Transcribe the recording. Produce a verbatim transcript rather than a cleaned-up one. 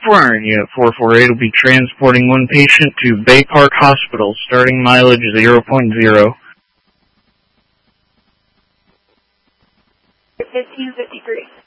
Flyer Unit four four eight will be transporting one patient to Bay Park Hospital, starting mileage zero point zero. fifteen fifty-three.